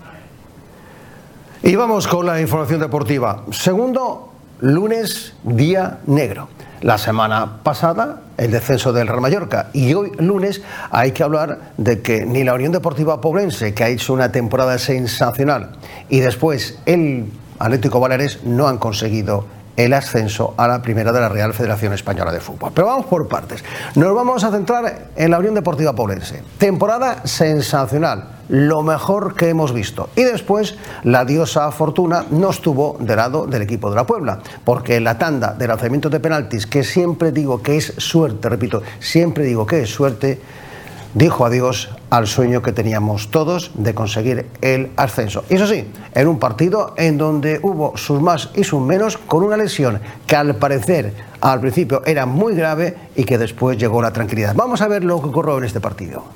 Y vamos con la información deportiva. Segundo lunes, día negro. La semana pasada, el descenso del Real Mallorca, y hoy, lunes, hay que hablar de que ni la Unión Deportiva Poblense, que ha hecho una temporada sensacional, y después el Atlético Baleares no han conseguido el ascenso a la primera de la Real Federación Española de Fútbol. Pero vamos por partes. Nos vamos a centrar en la Unión Deportiva Poblense. Temporada sensacional, lo mejor que hemos visto. Y después la diosa Fortuna nos tuvo del lado del equipo de la Puebla, porque la tanda de lanzamientos de penaltis, que siempre digo que es suerte, repito, siempre digo que es suerte, dijo adiós al sueño que teníamos todos de conseguir el ascenso. Y eso sí, en un partido en donde hubo sus más y sus menos, con una lesión que al parecer al principio era muy grave y que después llegó la tranquilidad. Vamos a ver lo que ocurrió en este partido.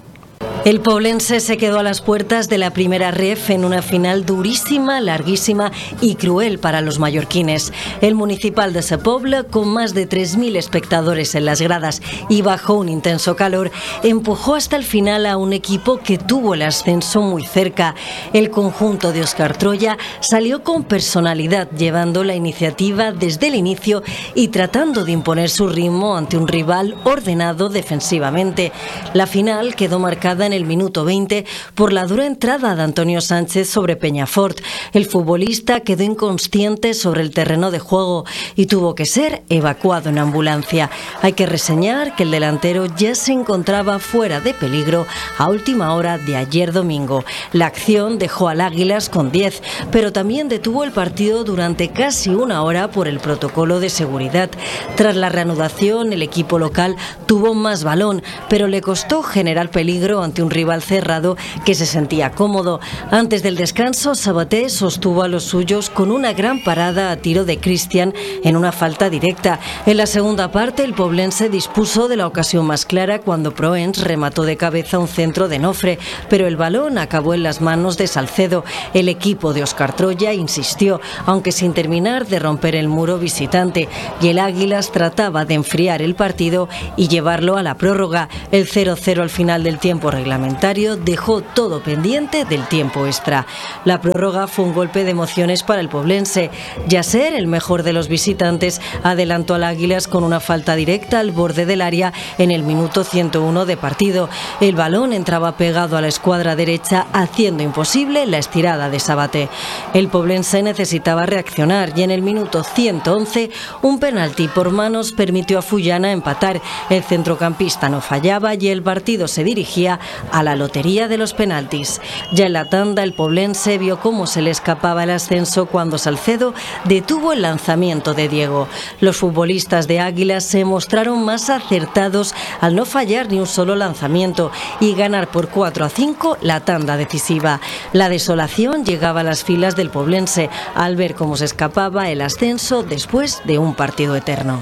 El poblense se quedó a las puertas de la primera ref en una final durísima, larguísima y cruel para los mallorquines. El Municipal de Sepobla, con más de 3.000 espectadores en las gradas y bajo un intenso calor, empujó hasta el final a un equipo que tuvo el ascenso muy cerca. El conjunto de Óscar Troya salió con personalidad, llevando la iniciativa desde el inicio y tratando de imponer su ritmo ante un rival ordenado defensivamente. La final quedó marcada en el minuto 20 por la dura entrada de Antonio Sánchez sobre Peñafort. El futbolista quedó inconsciente sobre el terreno de juego y tuvo que ser evacuado en ambulancia. Hay que reseñar que el delantero ya se encontraba fuera de peligro a última hora de ayer domingo. La acción dejó al Águilas con 10, pero también detuvo el partido durante casi una hora por el protocolo de seguridad. Tras la reanudación, el equipo local tuvo más balón, pero le costó generar peligro ante un rival cerrado que se sentía cómodo. Antes del descanso, Sabaté sostuvo a los suyos con una gran parada a tiro de Cristian en una falta directa. En la segunda parte, el poblense dispuso de la ocasión más clara cuando Proens remató de cabeza un centro de Nofre, pero el balón acabó en las manos de Salcedo. El equipo de Óscar Troya insistió, aunque sin terminar de romper el muro visitante, y el Águilas trataba de enfriar el partido y llevarlo a la prórroga. El 0-0 al final del tiempo reglamentario dejó todo pendiente del tiempo extra. La prórroga fue un golpe de emociones para el poblense. Yasser, el mejor de los visitantes, adelantó al Águilas con una falta directa al borde del área en el minuto 101 de partido. El balón entraba pegado a la escuadra derecha, haciendo imposible la estirada de Sabaté. El poblense necesitaba reaccionar y en el minuto 111 un penalti por manos permitió a Fullana empatar. El centrocampista no fallaba y el partido se dirigía a la lotería de los penaltis. Ya en la tanda, el poblense vio cómo se le escapaba el ascenso cuando Salcedo detuvo el lanzamiento de Diego. Los futbolistas de Águilas se mostraron más acertados al no fallar ni un solo lanzamiento y ganar por 4-5 la tanda decisiva. La desolación llegaba a las filas del poblense al ver cómo se escapaba el ascenso después de un partido eterno.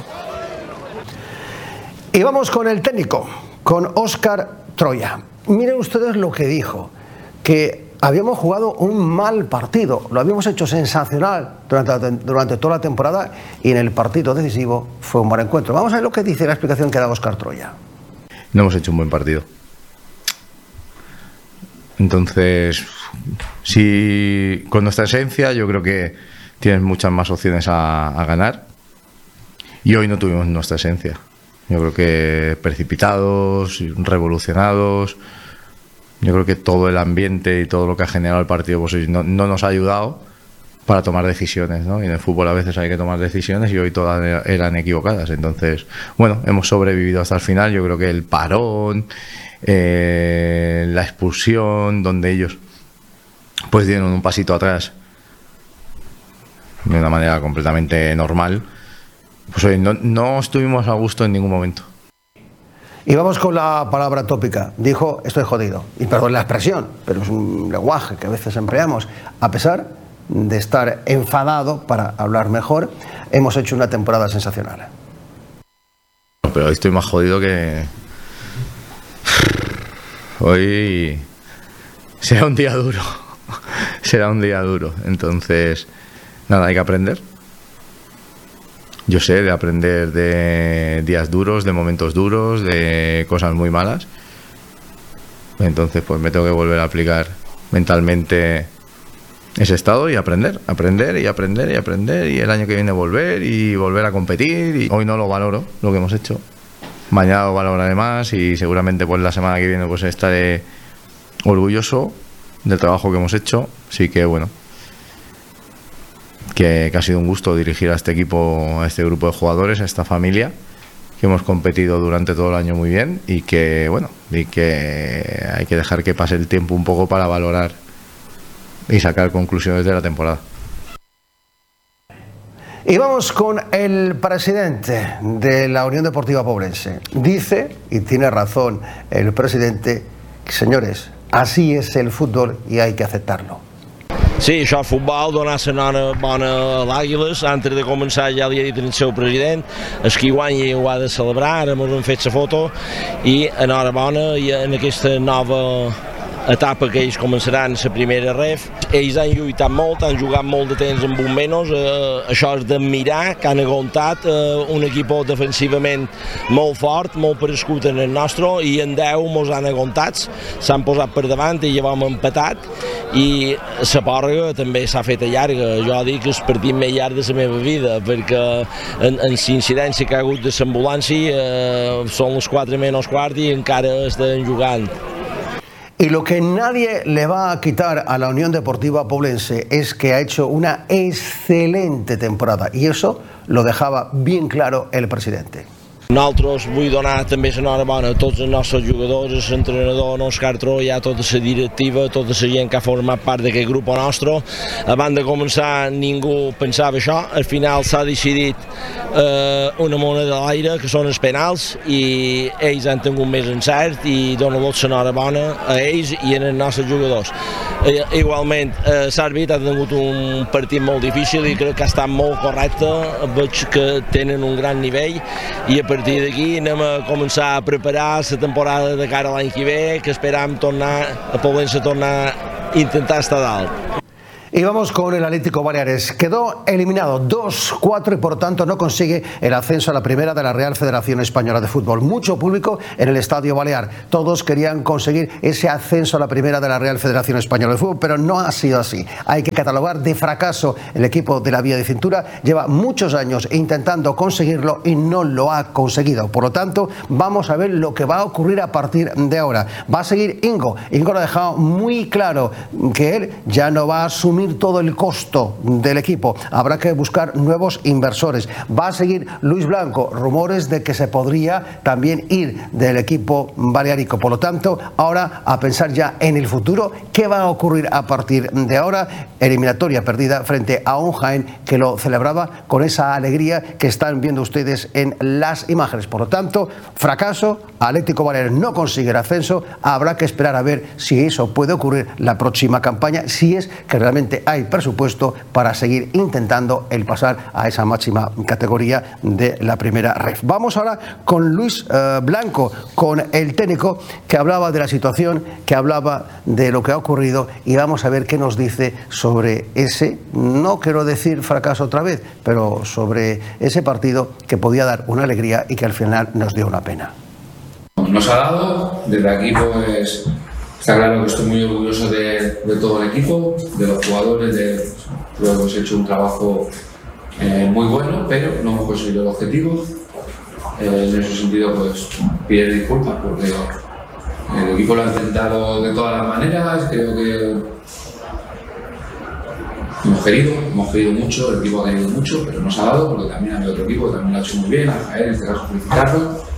Y vamos con el técnico, con Óscar Troya. Miren ustedes lo que dijo, que habíamos jugado un mal partido, lo habíamos hecho sensacional durante toda la temporada y en el partido decisivo fue un mal encuentro. Vamos a ver lo que dice la explicación que da Óscar Troya. No hemos hecho un buen partido. Entonces, si con nuestra esencia yo creo que tienes muchas más opciones a ganar y hoy no tuvimos nuestra esencia. Yo creo que precipitados, revolucionados. Yo creo que todo el ambiente y todo lo que ha generado el partido pues no nos ha ayudado para tomar decisiones, ¿no? Y en el fútbol a veces hay que tomar decisiones y hoy todas eran equivocadas. Entonces, bueno, hemos sobrevivido hasta el final. Yo creo que el parón, la expulsión, donde ellos pues dieron un pasito atrás de una manera completamente normal, pues hoy no estuvimos a gusto en ningún momento. Y vamos con la palabra tópica. Dijo, estoy jodido. Y perdón la expresión, pero es un lenguaje que a veces empleamos. A pesar de estar enfadado, para hablar mejor, hemos hecho una temporada sensacional. Pero hoy estoy más jodido que... Hoy será un día duro. Será un día duro. Entonces, nada, hay que aprender. Yo sé de aprender de días duros, de momentos duros, de cosas muy malas. Entonces pues me tengo que volver a aplicar mentalmente ese estado y aprender y el año que viene volver a competir. Y hoy no lo valoro lo que hemos hecho, mañana lo valoraré más y seguramente pues la semana que viene pues estaré orgulloso del trabajo que hemos hecho. Así que bueno, que ha sido un gusto dirigir a este equipo, a este grupo de jugadores, a esta familia que hemos competido durante todo el año muy bien y que bueno, y que hay que dejar que pase el tiempo un poco para valorar y sacar conclusiones de la temporada. Y vamos con el presidente de la Unión Deportiva Poblense. Dice, y tiene razón el presidente, que, señores, así es el fútbol y hay que aceptarlo. Sí, això és futbol, donar-se bona a l'Àguiles. Antes de començar ja li he dit al seu president, el qui guanyi ho ha de celebrar, ara ens hem fet la foto i enhorabona i en aquesta nova etapa que ells començaran la primera ref. Ells han lluitat molt, han jugat molt de temps amb un menys, això és d'admirar, que han aguantat un equip defensivament molt fort, molt prescut en el nostre, i en 10 mos han aguantats, s'han posat per davant i ja vam empatat, i la pòrrega també s'ha fet llarga. Jo dic que és el partit més llarg de la meva vida, perquè en la incidència que ha hagut de l'ambulància són les 4 menys quart i encara estan jugant. Y lo que nadie le va a quitar a la Unión Deportiva Poblense es que ha hecho una excelente temporada y eso lo dejaba bien claro el presidente. Nosaltres vull donar també l'enhorabona a tots els nostres jugadors, l'entrenador Òscar Troia, a tota la directiva, a tota la gent que ha format part d'aquest grup nostre. Abans de començar ningú pensava això, al final s'ha decidit una moneda a l'aire, que són els penals, i ells han tingut més encert i dono l'enhorabona a ells i als nostres jugadors. Igualment, l'àrbit ha tingut un partit molt difícil i crec que ha estat molt correcte, veig que tenen un gran nivell i a partir d'aquí anem a començar a preparar la temporada de cara a l'any que ve, que esperam tornar a Poblense, tornar a intentar estar dalt. Y vamos con el Atlético Baleares. Quedó eliminado 2-4 y por tanto no consigue el ascenso a la primera de la Real Federación Española de Fútbol. Mucho público en el Estadio Balear. Todos querían conseguir ese ascenso a la primera de la Real Federación Española de Fútbol, pero no ha sido así. Hay que catalogar de fracaso el equipo de la Vía de Cintura. Lleva muchos años intentando conseguirlo y no lo ha conseguido. Por lo tanto, vamos a ver lo que va a ocurrir a partir de ahora. Va a seguir Ingo. Ingo lo ha dejado muy claro que él ya no va a asumir todo el costo del equipo, habrá que buscar nuevos inversores. Va a seguir Luis Blanco, rumores de que se podría también ir del equipo baleárico. Por lo tanto, ahora a pensar ya en el futuro, qué va a ocurrir a partir de ahora. Eliminatoria perdida frente a un Jaén que lo celebraba con esa alegría que están viendo ustedes en las imágenes. Por lo tanto, fracaso, Atlético Baleares no consigue el ascenso, habrá que esperar a ver si eso puede ocurrir la próxima campaña, si es que realmente hay presupuesto para seguir intentando el pasar a esa máxima categoría de la primera ref. Vamos ahora con Luis Blanco, con el técnico que hablaba de la situación, que hablaba de lo que ha ocurrido y vamos a ver qué nos dice sobre ese, no quiero decir fracaso otra vez, pero sobre ese partido que podía dar una alegría y que al final nos dio una pena. Nos ha dado, desde aquí pues está claro que estoy muy orgulloso de todo el equipo, de los jugadores, creo que hemos hecho un trabajo muy bueno, pero no hemos conseguido el objetivo. En ese sentido pues pido disculpas porque el equipo lo ha intentado de todas las maneras, creo que hemos querido mucho, el equipo ha querido mucho, pero nos ha dado porque también hay otro equipo que también lo ha hecho muy bien, a Jaén, en este caso felicitarlo.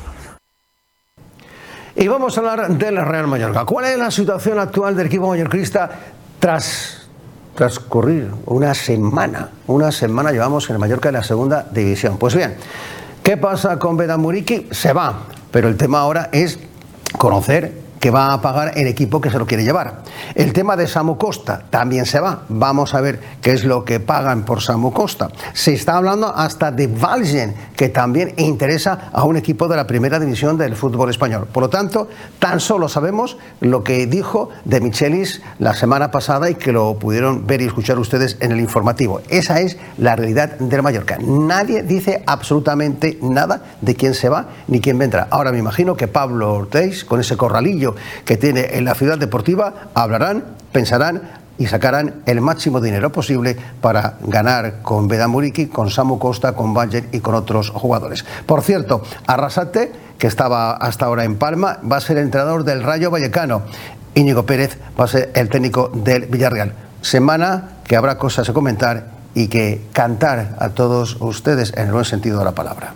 Y vamos a hablar del Real Mallorca. ¿Cuál es la situación actual del equipo mallorquista tras transcurrir una semana llevamos en el Mallorca en la segunda división? Pues bien, ¿qué pasa con Vedat Muriqi? Se va, pero el tema ahora es conocer que va a pagar el equipo que se lo quiere llevar. El tema de Samu Costa también se va. Vamos a ver qué es lo que pagan por Samu Costa. Se está hablando hasta de Valgen, que también interesa a un equipo de la primera división del fútbol español. Por lo tanto, tan solo sabemos lo que dijo de Michelis la semana pasada y que lo pudieron ver y escuchar ustedes en el informativo. Esa es la realidad del Mallorca. Nadie dice absolutamente nada de quién se va ni quién vendrá. Ahora me imagino que Pablo Ortiz, con ese corralillo apoyo que tiene en la ciudad deportiva, hablarán, pensarán y sacarán el máximo dinero posible para ganar con Beda Muriqui, con Samu Costa, con Banger y con otros jugadores. Por cierto, Arrasate, que estaba hasta ahora en Palma, va a ser el entrenador del Rayo Vallecano. Íñigo Pérez va a ser el técnico del Villarreal. Semana que habrá cosas que comentar y que cantar a todos ustedes en el buen sentido de la palabra.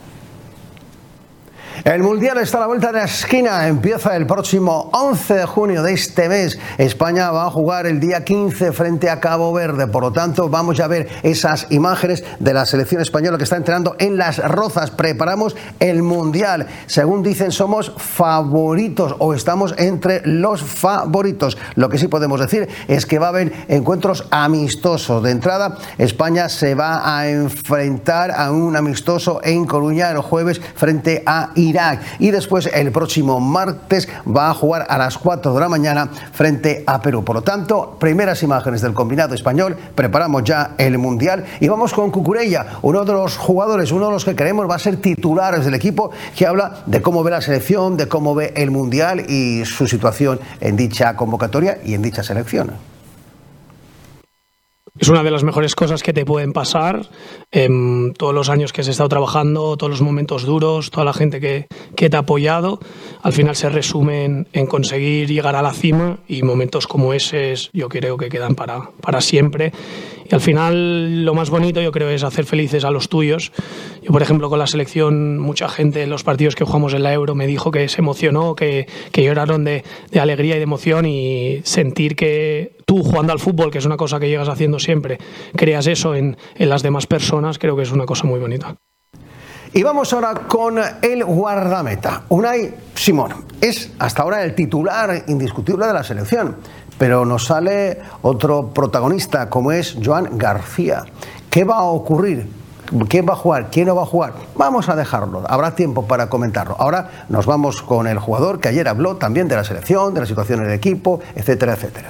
El Mundial está a la vuelta de la esquina, empieza el próximo 11 de junio de este mes. España va a jugar el día 15 frente a Cabo Verde, por lo tanto vamos a ver esas imágenes de la selección española que está entrenando en Las Rozas. Preparamos el Mundial, según dicen somos favoritos o estamos entre los favoritos. Lo que sí podemos decir es que va a haber encuentros amistosos. De entrada, España se va a enfrentar a un amistoso en Coruña el jueves frente a Irak. Y después el próximo martes va a jugar a las 4 de la mañana frente a Perú. Por lo tanto, primeras imágenes del combinado español, preparamos ya el Mundial y vamos con Cucurella, uno de los jugadores, uno de los que queremos va a ser titulares del equipo, que habla de cómo ve la selección, de cómo ve el Mundial y su situación en dicha convocatoria y en dicha selección. Es una de las mejores cosas que te pueden pasar. Todos los años que has estado trabajando, todos los momentos duros, toda la gente que te ha apoyado, al final se resumen en conseguir llegar a la cima, y momentos como ese yo creo que quedan para siempre. Y al final lo más bonito yo creo es hacer felices a los tuyos. Yo, por ejemplo, con la selección, mucha gente en los partidos que jugamos en la Euro me dijo que se emocionó, que lloraron de alegría y de emoción, y sentir que tú, jugando al fútbol, que es una cosa que llegas haciendo siempre, creas eso en las demás personas, creo que es una cosa muy bonita. Y vamos ahora con el guardameta. Unai Simón es hasta ahora el titular indiscutible de la selección, pero nos sale otro protagonista como es Joan García. ¿Qué va a ocurrir? ¿Quién va a jugar? ¿Quién no va a jugar? Vamos a dejarlo, habrá tiempo para comentarlo. Ahora nos vamos con el jugador que ayer habló también de la selección, de la situación en el equipo, etcétera, etcétera.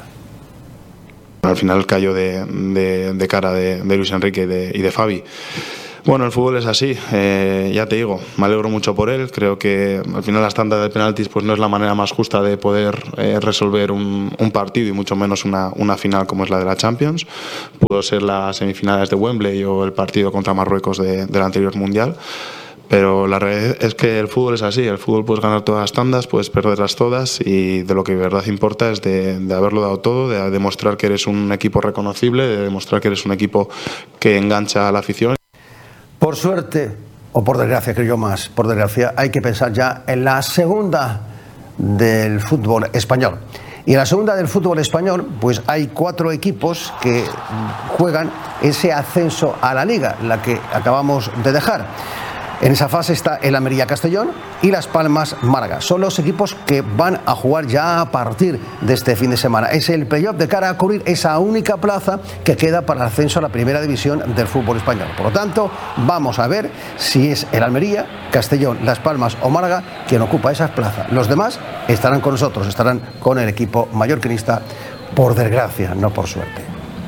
Al final cayó de cara de Luis Enrique y de Fabi. Bueno, el fútbol es así, ya te digo, me alegro mucho por él. Creo que al final las tandas de penaltis pues no es la manera más justa de poder resolver un partido, y mucho menos una final como es la de la Champions. Pudo ser las semifinales de Wembley o el partido contra Marruecos del anterior Mundial. Pero la realidad es que el fútbol es así, el fútbol puedes ganar todas las tandas, puedes perderlas todas, y de lo que de verdad importa es de haberlo dado todo, de demostrar que eres un equipo reconocible, de demostrar que eres un equipo que engancha a la afición. Por suerte, o por desgracia, creo yo más, por desgracia, hay que pensar ya en la segunda del fútbol español. Y en la segunda del fútbol español, pues hay 4 equipos que juegan ese ascenso a la Liga, la que acabamos de dejar. En esa fase está el Almería Castellón y Las Palmas Málaga. Son los equipos que van a jugar ya a partir de este fin de semana. Es el playoff de cara a cubrir esa única plaza que queda para el ascenso a la primera división del fútbol español. Por lo tanto, vamos a ver si es el Almería, Castellón, Las Palmas o Málaga quien ocupa esas plazas. Los demás estarán con nosotros, estarán con el equipo mallorquinista, por desgracia, no por suerte.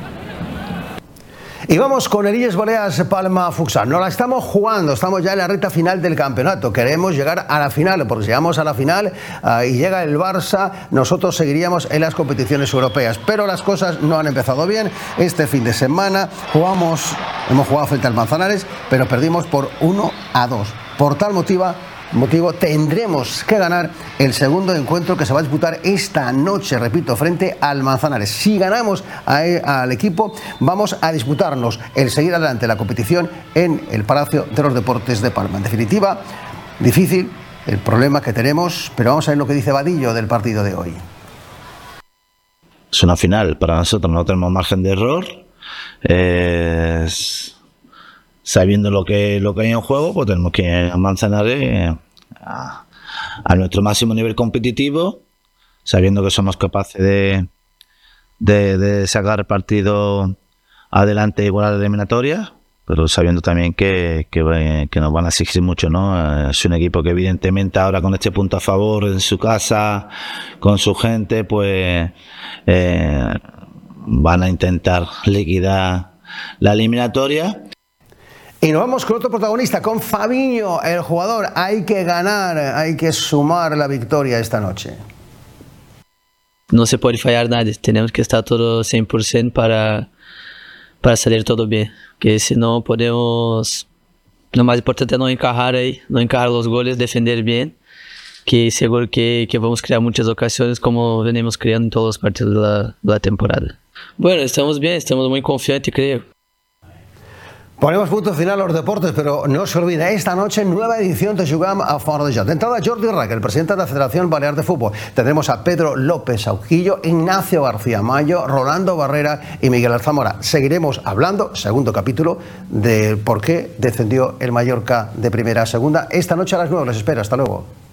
Y vamos con el Illes Balears Palma Futsal. Nos la estamos jugando, estamos ya en la recta final del campeonato. Queremos llegar a la final, porque si llegamos a la final y llega el Barça, nosotros seguiríamos en las competiciones europeas. Pero las cosas no han empezado bien. Este fin de semana hemos jugado frente al Manzanares, pero perdimos por 1-2. Por tal motivo tendremos que ganar el segundo encuentro que se va a disputar esta noche, repito, frente al Manzanares. Si ganamos al equipo, vamos a disputarnos el seguir adelante la competición en el Palacio de los Deportes de Palma. En definitiva, difícil el problema que tenemos, pero vamos a ver lo que dice Vadillo del partido de hoy. Es una final, para nosotros no tenemos margen de error. Sabiendo lo que hay en juego, pues tenemos que ir a Manzanares a nuestro máximo nivel competitivo, sabiendo que somos capaces de sacar el partido adelante igual a la eliminatoria, pero sabiendo también que nos van a exigir mucho, ¿no? Es un equipo que evidentemente ahora, con este punto a favor en su casa, con su gente, pues van a intentar liquidar la eliminatoria. Y nos vamos con otro protagonista, con Fabiño, el jugador. Hay que ganar, hay que sumar la victoria esta noche. no se puede fallar nada, tenemos que estar todo 100% para salir todo bien, que si no podemos, lo más importante es no encajar los goles, defender bien, que seguro que vamos a crear muchas ocasiones como venimos creando en todos los partidos de la temporada. Bueno, estamos bien, estamos muy confiantes, creo. Ponemos punto final a los deportes, pero no se olvide, esta noche nueva edición de Jugam a Fora de Joc. De entrada, Jordi Rack, el presidente de la Federación Balear de Fútbol. Tendremos a Pedro López Aujillo, Ignacio García Mayo, Rolando Barrera y Miguel Alzamora. Seguiremos hablando, segundo capítulo, de por qué descendió el Mallorca de primera a segunda. Esta noche a las 9 les espero. Hasta luego.